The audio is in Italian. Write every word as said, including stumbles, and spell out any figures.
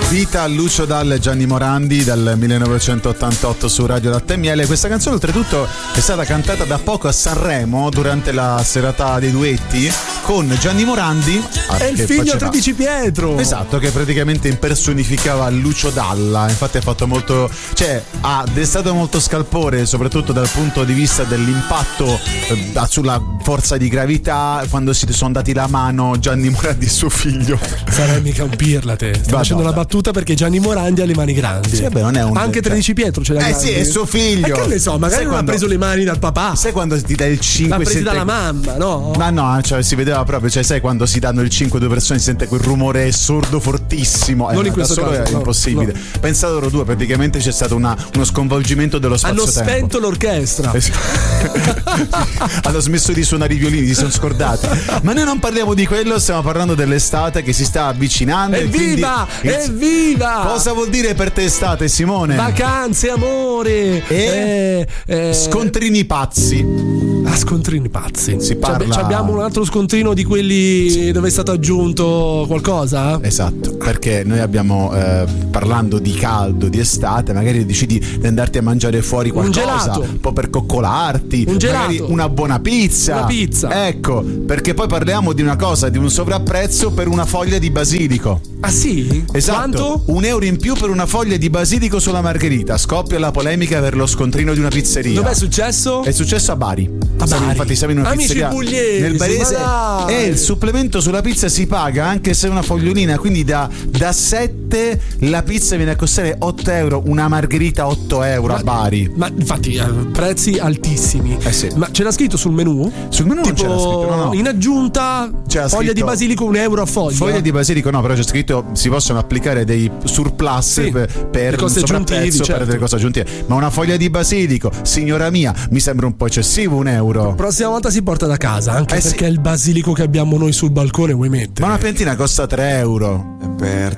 Vita, Lucio Dalla e Gianni Morandi dal millenovecentottantotto su Radio Latte e Miele. Questa canzone oltretutto è stata cantata da poco a Sanremo durante la serata dei duetti con Gianni Morandi è il figlio faceva... tredici Pietro, esatto, che praticamente impersonificava Lucio Dalla. Infatti ha fatto molto, cioè ha destato molto scalpore, soprattutto dal punto di vista dell'impatto eh, sulla forza di gravità, quando si sono dati la mano Gianni Morandi e suo figlio. Sarai mica un pirla te, stai facendo una battuta perché Gianni Morandi ha le mani grandi. Sì, vabbè, non è un... anche tredici Pietro ce l'ha eh grandi. Sì, è suo figlio. E che ne so, magari sai non quando... ha preso le mani dal papà. Sai quando ti dai il cinque? L'ha presi sente... dalla mamma, no? Ma no, cioè si vedeva proprio, cioè sai quando si danno il cinque due persone, si sente quel rumore sordo fortissimo. Non eh, in questo da solo caso, è no, impossibile. no. Pensate loro due, praticamente c'è stato una, uno sconvolgimento dello spazio-tempo. Hanno spento l'orchestra. Hanno smesso di suonare i violini, si sono scordati. Ma noi non parliamo di quello, stiamo parlando dell'estate che si sta avvicinando. Evviva! Il... Evviva! Cosa vuol dire per te estate, Simone? Vacanze, amore e eh, eh... scontrini pazzi. Ah, scontrini pazzi. Si parla... Ci abbiamo un altro scontrino di quelli sì. dove è stato aggiunto qualcosa? Esatto, perché noi abbiamo eh, parlando di caldo, di estate, magari decidi di andarti a mangiare fuori qualcosa, un gelato, un po' per coccolarti, un gelato, magari una buona pizza. Una pizza. Ecco, perché poi parliamo di una cosa, di un sovrapprezzo per una foglia di basilico. Ah sì? Esatto. Quanto? Un euro in più per una foglia di basilico sulla margherita. Scoppia la polemica per lo scontrino di una pizzeria. Dov'è successo? È successo a Bari. A Siamo, Bari. Infatti siamo in una Amici pizzeria pugliesi, nel barese e il supplemento sulla pizza si paga anche se è una fogliolina, quindi da, da sette la pizza viene a costare otto euro, una margherita otto euro ma, a Bari. Ma infatti eh, prezzi altissimi. Eh sì. Ma c'era scritto sul menù? Sul menù tipo, non c'era scritto, no, no. In aggiunta c'era foglia scritto, di basilico un euro a foglia. Foglia di basilico no, però c'è scritto si possono applicare dei surplus sì, per, per cose aggiuntive, certo. per delle cose aggiuntive. Ma una foglia di basilico, signora mia, mi sembra un po' eccessivo un euro. La prossima volta si porta da casa, anche eh perché sì. il basilico che abbiamo noi sul balcone vuoi mettere. Ma una piantina costa tre euro. E per